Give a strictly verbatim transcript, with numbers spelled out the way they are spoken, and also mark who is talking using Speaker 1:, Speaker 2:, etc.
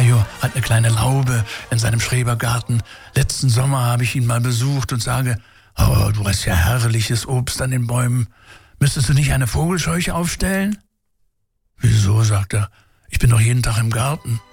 Speaker 1: Mario hat eine kleine Laube in seinem Schrebergarten. Letzten Sommer habe ich ihn mal besucht und sage, oh, du hast ja herrliches Obst an den Bäumen. Müsstest du nicht eine Vogelscheuche aufstellen? Wieso, sagt er, ich bin doch jeden Tag im Garten.